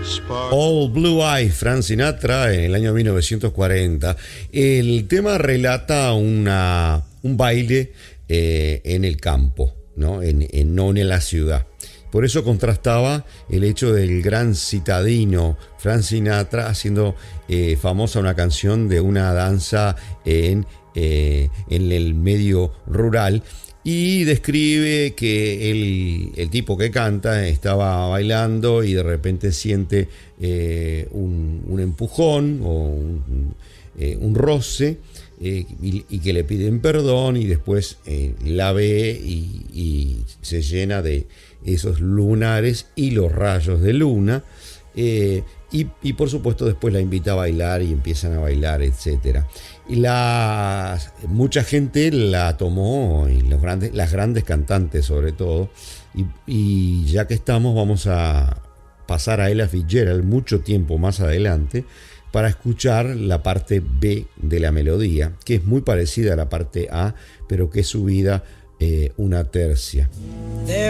All Blue Eyes, Frank Sinatra, en el año 1940. El tema relata un baile en el campo, ¿no? No en la ciudad. Por eso contrastaba el hecho del gran citadino Frank Sinatra haciendo famosa una canción de una danza en el medio rural. Y describe que el tipo que canta estaba bailando y de repente siente un empujón o un roce y que le piden perdón, y después la ve y se llena de esos lunares y los rayos de luna. Y por supuesto después la invita a bailar y empiezan a bailar, etc. Y mucha gente la tomó, y las grandes cantantes sobre todo, y ya que estamos, vamos a pasar a Ella Fitzgerald mucho tiempo más adelante para escuchar la parte B de la melodía, que es muy parecida a la parte A, pero que es subida una tercia.